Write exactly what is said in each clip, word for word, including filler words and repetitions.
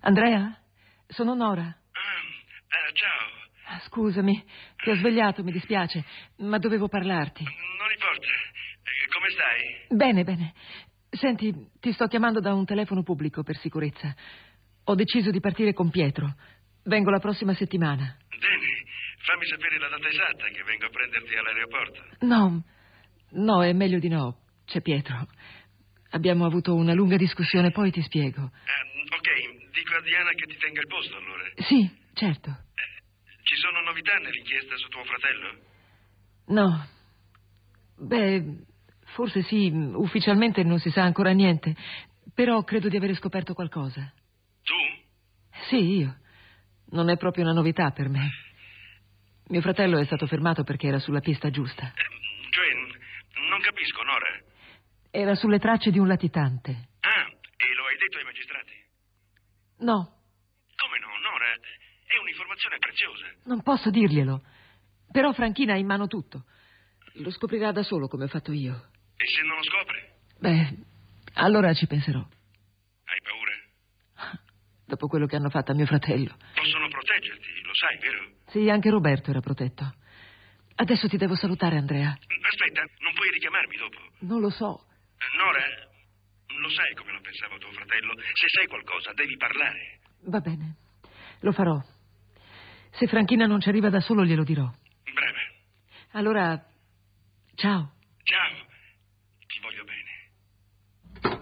Andrea? Sono Nora. Ah, eh, ciao. Scusami, ti ho svegliato, mi dispiace, ma dovevo parlarti. Non importa. Eh, come stai? Bene, bene. Senti, ti sto chiamando da un telefono pubblico per sicurezza. Ho deciso di partire con Pietro. Vengo la prossima settimana. Bene, fammi sapere la data esatta che vengo a prenderti all'aeroporto. No, no, è meglio di no. C'è Pietro. Abbiamo avuto una lunga discussione, poi ti spiego. Ah, ok, dico a Diana che ti tenga il posto allora. Sì, certo. Eh, ci sono novità nell'inchiesta su tuo fratello? No. Beh, forse sì, ufficialmente non si sa ancora niente, però credo di avere scoperto qualcosa. Tu? Sì, io. Non è proprio una novità per me. Mio fratello è stato fermato perché era sulla pista giusta. Eh, cioè, non capisco, Nora. Era sulle tracce di un latitante. Ah, e lo hai detto ai magistrati? No, Come no, Nora? È un'informazione preziosa. non posso dirglielo. Però Franchina ha in mano tutto. Lo scoprirà da solo come ho fatto io. E se non lo scopre? Beh, allora ci penserò. Hai paura? Dopo quello che hanno fatto a mio fratello. Possono proteggerti, lo sai, vero? Sì, anche Roberto era protetto. Adesso ti devo salutare, Andrea. Aspetta, non puoi richiamarmi dopo. Non lo so. Nora, lo sai come lo pensava tuo fratello. Se sai qualcosa, devi parlare. Va bene, lo farò. Se Franchina non ci arriva da solo, glielo dirò. Brava. Allora, ciao. Ciao, ti voglio bene.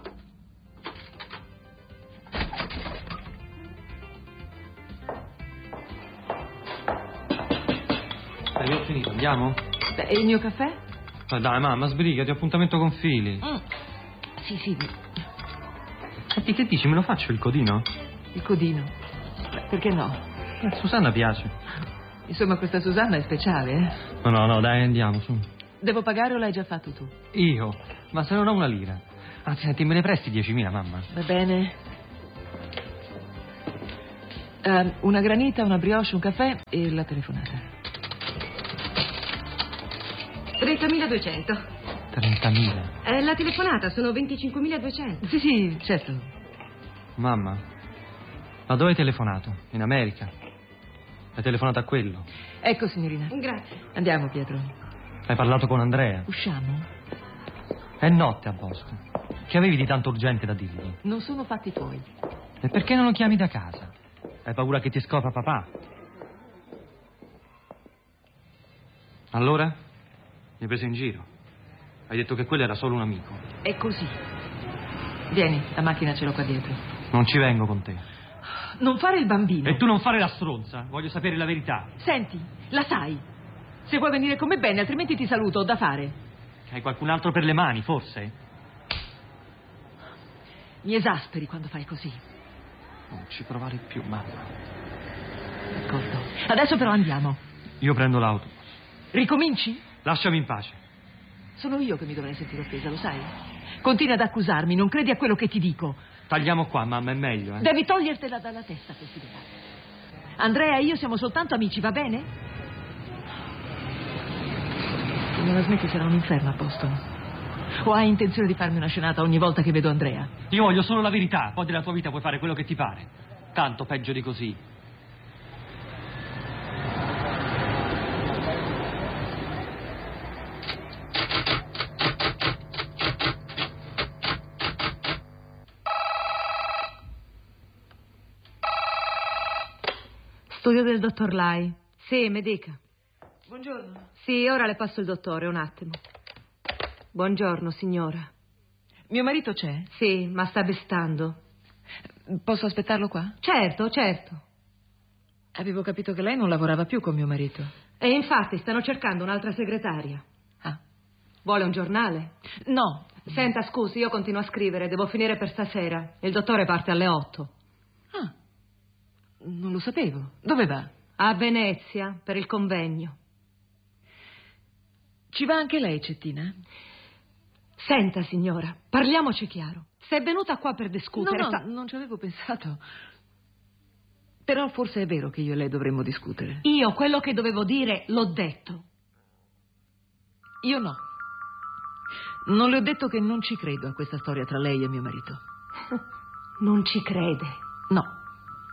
Dai, ho finito, andiamo? Beh, e il mio caffè? Ma dai, mamma, sbrigati, ho appuntamento con Fili. Mm. Sì, sì, Senti, che dici, me lo faccio il codino? il codino. Beh, perché no? A Susanna piace. Insomma, questa Susanna è speciale, eh? No, no, no, dai, andiamo, su. Devo pagare o l'hai già fatto tu? Io? Ma se non ho una lira. Anzi, senti, me ne presti diecimila, mamma? Va bene. Eh, una granita, una brioche, un caffè e la telefonata. trentamiladuecento. trentamila. È la telefonata, sono venticinquemiladuecento. Sì, sì, certo. Mamma, ma dove hai telefonato? In America? Hai telefonato a quello? Ecco, signorina. Grazie. Andiamo, Pietro. Hai parlato con Andrea? Usciamo? È notte a Boston. Che avevi di tanto urgente da dirgli? Non sono fatti tuoi. E perché non lo chiami da casa? Hai paura che ti scopra papà? Allora? Mi hai preso in giro. Hai detto che quello era solo un amico. È così. Vieni, la macchina ce l'ho qua dietro. Non ci vengo con te. Non fare il bambino. E tu non fare la stronza. Voglio sapere la verità. Senti, la sai. Se vuoi venire con me bene, altrimenti ti saluto, ho da fare. Hai qualcun altro per le mani, forse? Mi esasperi quando fai così. Non ci provare più, mamma. D'accordo. Adesso però andiamo. Io prendo l'autobus. Ricominci? Lasciami in pace. Sono io che mi dovrei sentire offesa, lo sai? Continua ad accusarmi, non credi a quello che ti dico. Tagliamo qua, mamma, è meglio, eh? Devi togliertela dalla testa quest'idea. Andrea e io siamo soltanto amici, va bene? Se non la smetti sarà un inferno a Boston. O hai intenzione di farmi una scenata ogni volta che vedo Andrea? Io voglio solo la verità. Poi della tua vita puoi fare quello che ti pare. Tanto peggio di così. Studio del dottor Lai. Sì, mi dica. Buongiorno. Sì, ora le passo il dottore, un attimo. Buongiorno, signora. Mio marito c'è? Sì, ma sta bestando. Posso aspettarlo qua? Certo, certo. Avevo capito che lei non lavorava più con mio marito. E infatti stanno cercando un'altra segretaria. Ah. Vuole un giornale? No. Senta, scusi, io continuo a scrivere, devo finire per stasera. Il dottore parte alle otto. Ah. Non lo sapevo. Dove va? A Venezia, per il convegno. Ci va anche lei, Cettina? Senta, signora, parliamoci chiaro. Se è venuta qua per discutere... No, no, sta... non ci avevo pensato. Però forse è vero che io e lei dovremmo discutere. Io quello che dovevo dire l'ho detto. Io no. Non le ho detto che non ci credo a questa storia tra lei e mio marito. Non ci crede? No.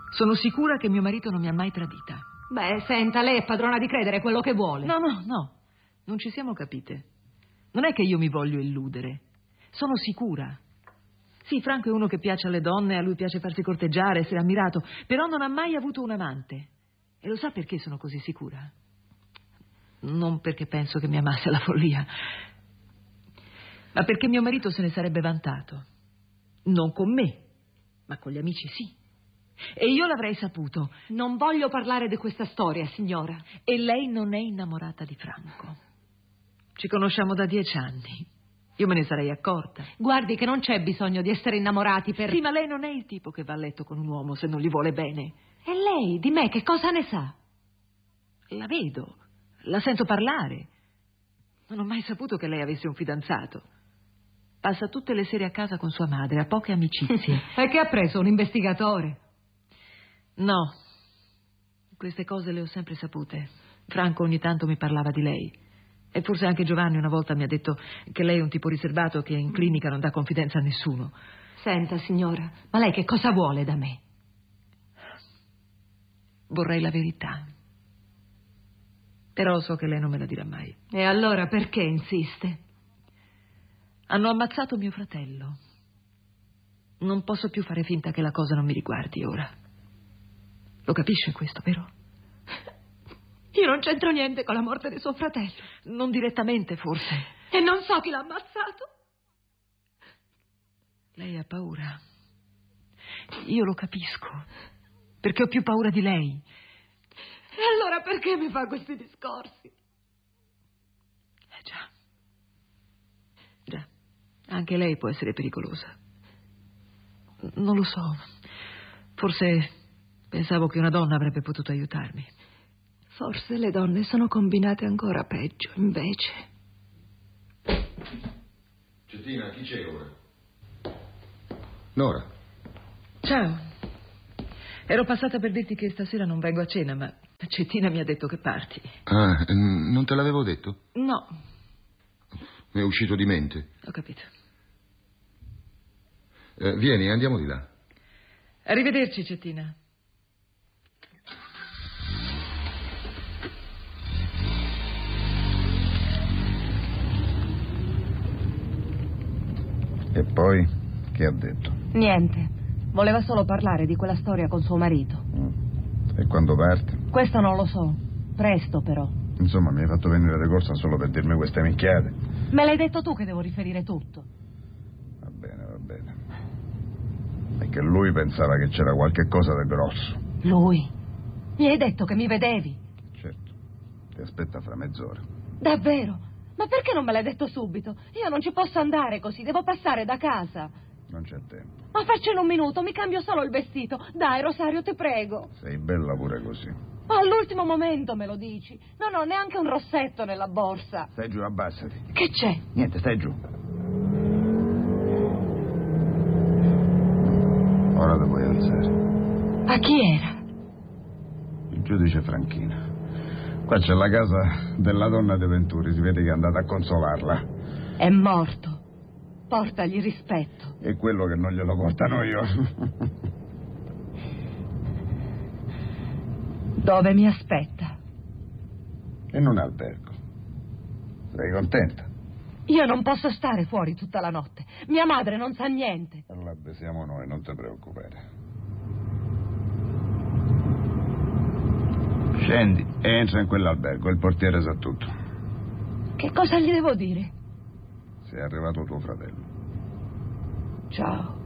Sono sicura che mio marito non mi ha mai tradita. Beh, senta, lei è padrona di credere quello che vuole. No, no, no. Non ci siamo capite. Non è che io mi voglio illudere. Sono sicura. Sì, Franco è uno che piace alle donne, a lui piace farsi corteggiare, essere ammirato, però non ha mai avuto un amante. E lo sa perché sono così sicura? Non perché penso che mi amasse alla follia, ma perché mio marito se ne sarebbe vantato. Non con me, ma con gli amici sì. E io l'avrei saputo. Non voglio parlare di questa storia, signora. E lei non è innamorata di Franco. Ci conosciamo da dieci anni. Io me ne sarei accorta. Guardi che non c'è bisogno di essere innamorati per... Sì, ma lei non è il tipo che va a letto con un uomo se non gli vuole bene. E lei, di me, che cosa ne sa? La vedo, la sento parlare. Non ho mai saputo che lei avesse un fidanzato. Passa tutte le sere a casa con sua madre, ha poche amicizie. E che ha preso, un investigatore? No, queste cose le ho sempre sapute. Franco ogni tanto mi parlava di lei. E forse anche Giovanni una volta mi ha detto che lei è un tipo riservato che in clinica non dà confidenza a nessuno. Senta, signora, ma lei che cosa vuole da me? Vorrei la verità. Però so che lei non me la dirà mai. E allora perché insiste? Hanno ammazzato mio fratello. Non posso più fare finta che la cosa non mi riguardi ora. Lo capisce questo, vero? Io non c'entro niente con la morte di suo fratello. Non direttamente, forse. E non so chi l'ha ammazzato. Lei ha paura. Io lo capisco. Perché ho più paura di lei. E allora perché mi fa questi discorsi? Eh già. Già. Anche lei può essere pericolosa. Non lo so. Forse pensavo che una donna avrebbe potuto aiutarmi. Forse le donne sono combinate ancora peggio, invece. Cettina, chi c'è ora? Nora. Ciao. Ero passata per dirti che stasera non vengo a cena, ma Cettina mi ha detto che parti. Ah, non te l'avevo detto? No. Mi è uscito di mente. Ho capito. Eh, vieni, andiamo di là. Arrivederci, Cettina. E poi, che ha detto? Niente. Voleva solo parlare di quella storia con suo marito. Mm. E quando parte? Questo non lo so. Presto, però. Insomma, mi hai fatto venire di corsa solo per dirmi queste minchiate. Me l'hai detto tu che devo riferire tutto. Va bene, va bene. È che lui pensava che c'era qualche cosa di grosso. Lui? Gli hai detto che mi vedevi? Certo. Ti aspetta fra mezz'ora. Davvero? Ma perché non me l'hai detto subito? Io non ci posso andare così, devo passare da casa. Non c'è tempo. Ma faccio in un minuto, mi cambio solo il vestito. Dai, Rosario, ti prego. Sei bella pure così. Ma all'ultimo momento me lo dici. Non ho neanche un rossetto nella borsa. Stai giù, abbassati. Che c'è? Niente, stai giù. Ora ti puoi alzare. Ma chi era? Il giudice Franchina. Qua c'è la casa della donna De Venturi, si vede che è andata a consolarla. È morto. Portagli rispetto. È quello che non glielo portano io. Dove mi aspetta? In un albergo. Sei contenta? Io non posso stare fuori tutta la notte. Mia madre non sa niente. Allora siamo noi, non ti preoccupare. Scendi e entra in quell'albergo, il portiere sa tutto. Che cosa gli devo dire? Sei arrivato tuo fratello. Ciao.